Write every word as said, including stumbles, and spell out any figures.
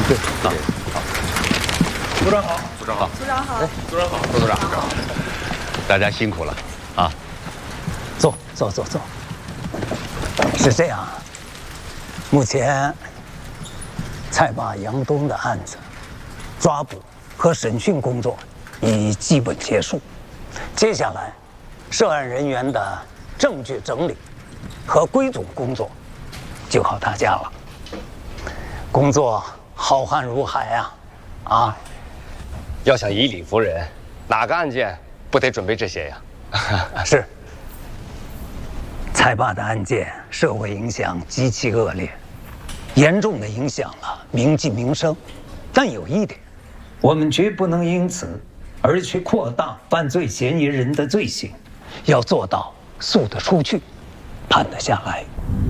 对，好。 组长好， 组长好， 组长好， 组长好， 组长好，大家辛苦了啊！ 坐坐坐坐。是这样，目前蔡坝杨东的案子抓捕和审讯工作已基本结束，接下来涉案人员的证据整理和归总工作就靠大家了。工作浩瀚如海啊，啊！ 要想以理服人，哪个案件不得准备这些呀？ 是。蔡坝的案件社会影响极其恶劣，严重的影响了民计民生。但有一点，我们绝不能因此而去扩大犯罪嫌疑人的罪行，要做到诉得出去，判得下来。